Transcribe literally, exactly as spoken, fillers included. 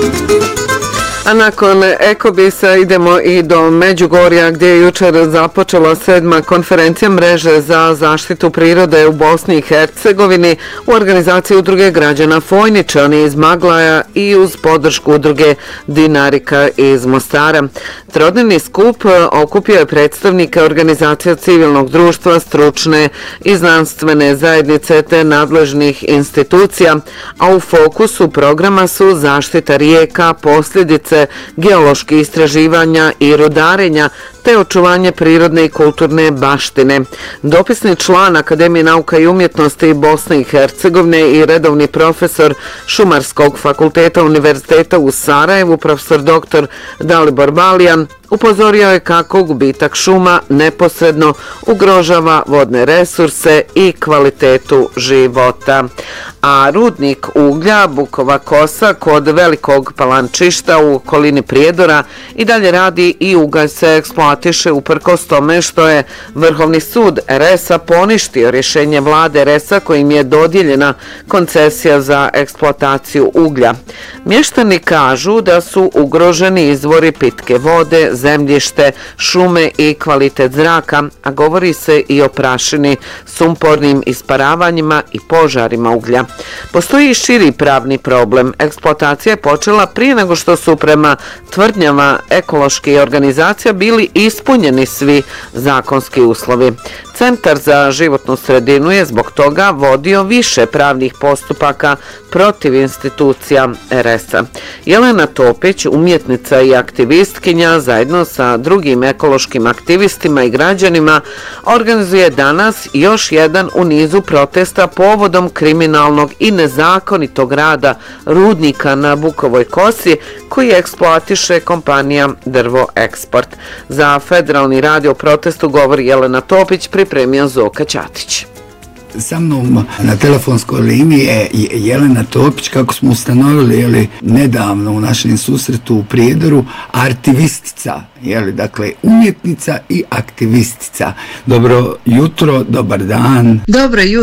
A nakon Ekobisa idemo i do Međugorja gdje je jučer započela sedma konferencija mreže za zaštitu prirode u Bosni i Hercegovini u organizaciji udruge građana Fojničani iz Maglaja i uz podršku udruge Dinarika iz Mostara. Trodnevni skup okupio je predstavnike organizacija civilnog društva, stručne i znanstvene zajednice te nadležnih institucija, a u fokusu programa su zaštita rijeka, posljedice geoloških istraživanja i rudarenja te očuvanje prirodne i kulturne baštine. Dopisni član Akademije nauka i umjetnosti Bosne i Hercegovine i redovni profesor Šumarskog fakulteta Univerziteta u Sarajevu, profesor doktor Dalibor Balijan, upozorio je kako gubitak šuma neposredno ugrožava vodne resurse i kvalitetu života. A rudnik uglja Bukova kosa kod Velikog Palančišta u okolini Prijedora i dalje radi i ugalj se eksploatiše uprkos tome što je Vrhovni sud er es a poništio rješenje vlade er es a kojim je dodijeljena koncesija za eksploataciju uglja. Mještani kažu da su ugroženi izvori pitke vode, zemljište, šume i kvalitet zraka, a govori se i o prašini, sumpornim isparavanjima i požarima uglja. Postoji i širi pravni problem. Eksploatacija je počela prije nego što su prema tvrdnjama ekoloških organizacija bili ispunjeni svi zakonski uslovi. Centar za životnu sredinu je zbog toga vodio više pravnih postupaka protiv institucija er es a. Jelena Topić, umjetnica i aktivistkinja, zajedno sa drugim ekološkim aktivistima i građanima, organizuje danas još jedan u nizu protesta povodom kriminalnog i nezakonitog rada rudnika na Bukovoj kosi koji eksploatiše kompanija Drvo Eksport. Za Federalni radio o protestu govori Jelena Topić, pripremio Zoka Ćatić. Sa mnom na telefonskoj liniji je Jelena Topić, kako smo ustanovili jeli, nedavno u našem susretu u Prijedoru, aktivistica, jeli, dakle umjetnica i aktivistica. Dobro jutro, dobar dan. Dobro jutro.